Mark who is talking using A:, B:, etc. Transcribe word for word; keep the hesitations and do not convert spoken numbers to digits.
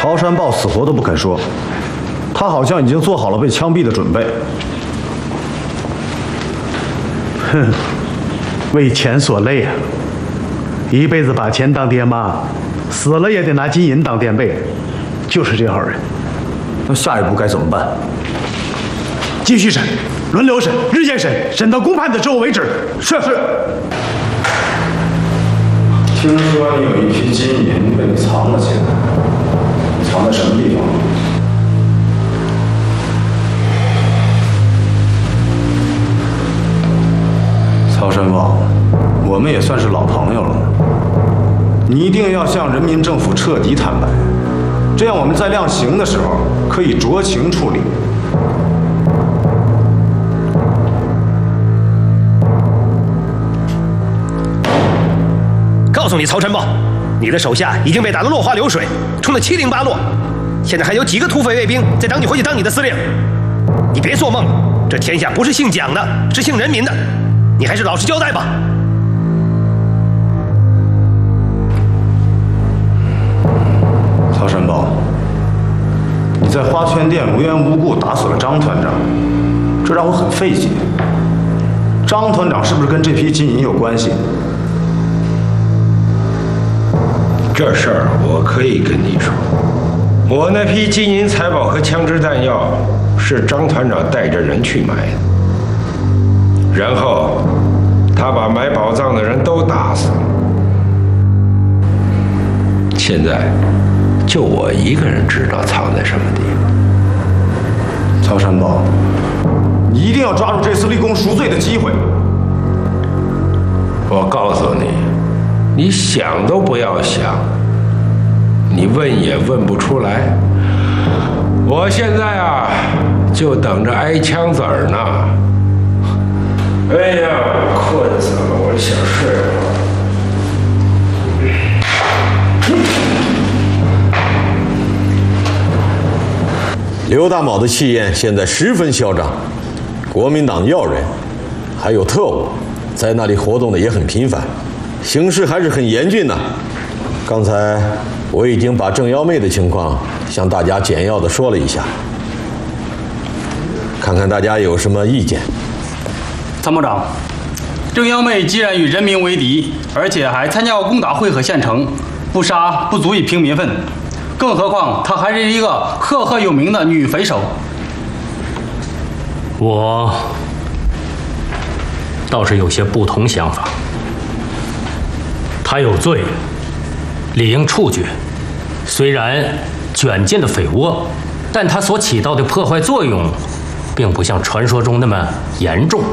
A: 曹山豹死活都不肯说，他好像已经做好了被枪毙的准备。
B: 哼，为钱所累啊！一辈子把钱当爹妈，死了也得拿金银当垫背，就是这号人。
A: 那下一步该怎么办？
B: 继续审，轮流审，日夜审，审到公判的时候为止。
A: 是是。听说你有一批金银被你藏了起来，藏在什么地方？曹山豹，我们也算是老朋友了，你一定要向人民政府彻底坦白，这样我们在量刑的时候可以酌情处理。
C: 告诉你，曹山豹，你的手下已经被打得落花流水，冲得七零八落，现在还有几个土匪卫兵在等你回去当你的司令。你别做梦了，这天下不是姓蒋的，是姓人民的，你还是老实交代吧。
A: 曹山豹，你在花圈店无缘无故打死了张团长，这让我很费解。张团长是不是跟这批金银有关系？
D: 这事儿我可以跟你说，我那批金银财宝和枪支弹药是张团长带着人去买的，然后他把买宝藏的人都打死了，现在就我一个人知道藏在什么地方。
A: 曹山豹，你一定要抓住这次立功赎罪的机会。
D: 我告诉你，你想都不要想，你问也问不出来。我现在啊，就等着挨枪子儿呢。哎呀，困死了，我想睡了。
E: 刘大卯的气焰现在十分嚣张，国民党要人，还有特务，在那里活动的也很频繁，形势还是很严峻呐。刚才我已经把郑幺妹的情况向大家简要的说了一下，看看大家有什么意见。
F: 参谋长，郑幺妹既然与人民为敌，而且还参加过攻打会河县城，不杀不足以平民愤，更何况她还是一个赫赫有名的女匪首。
G: 我倒是有些不同想法。她有罪，理应处决。虽然卷进了匪窝，但她所起到的破坏作用，并不像传说中那么严重。